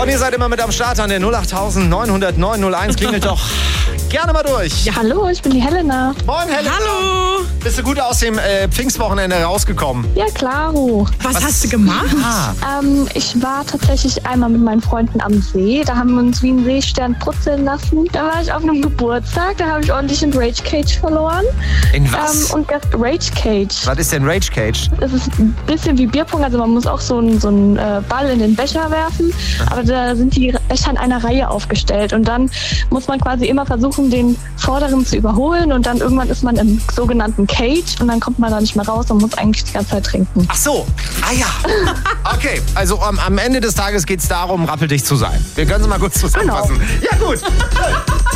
Und ihr seid immer mit am Start an der 08000 900 901. Klingelt doch gerne mal durch. Ja, hallo, ich bin die Helena. Moin, Helena. Hallo. Bist du gut aus dem Pfingstwochenende rausgekommen? Ja, klaro. Was hast du gemacht? Ich war tatsächlich einmal mit meinen Freunden am See. Da haben wir uns wie ein Seestern brutzeln lassen. Da war ich auf einem Geburtstag. Da habe ich ordentlich in Rage Cage verloren. In was? Und das Rage Cage. Was ist denn Rage Cage? Das ist ein bisschen wie Bierpong. Also man muss auch so einen Ball in den Becher werfen. Aber da sind die Becher in einer Reihe aufgestellt. Und dann muss man quasi immer versuchen, den vorderen zu überholen. Und dann irgendwann ist man im sogenannten Cage. Und dann kommt man da nicht mehr raus und muss eigentlich die ganze Zeit trinken. Ach so. Ah ja. Okay, also am Ende des Tages geht es darum, rappeldicht zu sein. Wir können es mal kurz zusammenfassen. Genau. Ja gut.